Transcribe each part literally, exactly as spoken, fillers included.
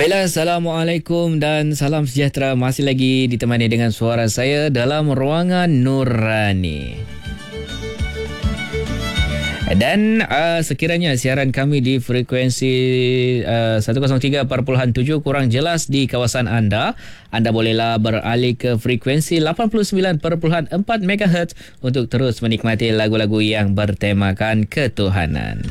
Baiklah, Assalamualaikum dan salam sejahtera. Masih lagi ditemani dengan suara saya dalam Ruangan Nurani. Dan uh, sekiranya siaran kami di frekuensi uh, seratus tiga perpuluhan tujuh kurang jelas di kawasan anda, anda bolehlah beralih ke frekuensi lapan puluh sembilan perpuluhan empat megahertz untuk terus menikmati lagu-lagu yang bertemakan ketuhanan.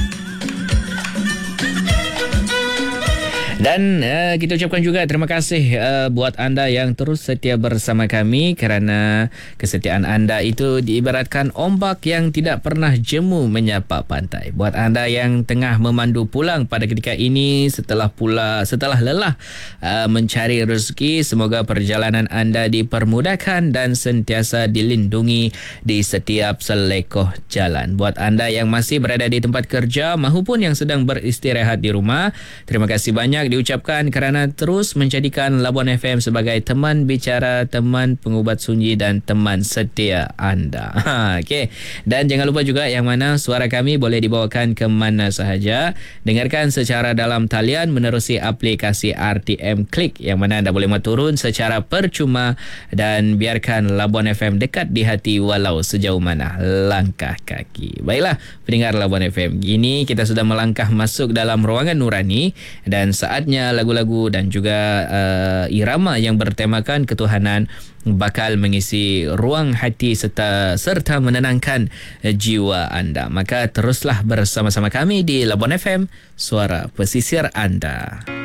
Dan uh, kita ucapkan juga terima kasih uh, buat anda yang terus setia bersama kami, kerana kesetiaan anda itu diibaratkan ombak yang tidak pernah jemu menyapa pantai. Buat anda yang tengah memandu pulang pada ketika ini setelah pula setelah lelah uh, mencari rezeki, semoga perjalanan anda dipermudahkan dan sentiasa dilindungi di setiap selekoh jalan. Buat anda yang masih berada di tempat kerja maupun yang sedang beristirahat di rumah, terima kasih banyak diucapkan kerana terus menjadikan Labuan F M sebagai teman bicara, teman pengubat sunyi dan teman setia anda. Ha, okay. Dan jangan lupa juga yang mana suara kami boleh dibawakan ke mana sahaja. Dengarkan secara dalam talian menerusi aplikasi R T M Click yang mana anda boleh turun secara percuma, dan biarkan Labuan F M dekat di hati walau sejauh mana langkah kaki. Baiklah, pendengar Labuan F M, kini kita sudah melangkah masuk dalam Ruangan Nurani, dan saat lagu-lagu dan juga uh, irama yang bertemakan ketuhanan bakal mengisi ruang hati serta, serta menenangkan jiwa anda. Maka teruslah bersama-sama kami di Labuan F M, suara pesisir anda.